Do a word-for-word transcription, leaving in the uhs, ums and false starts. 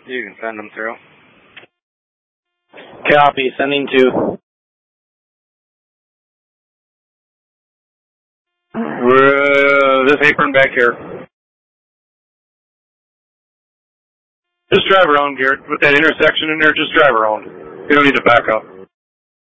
You can send them through. Copy, sending to. Uh, this apron back here. Just drive around, Garrett. With that intersection in there, just drive around. You don't need to back up.